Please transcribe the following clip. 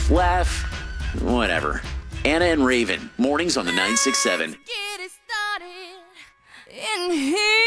laugh, whatever. Anna and Raven, mornings on the 967. Get it started in here.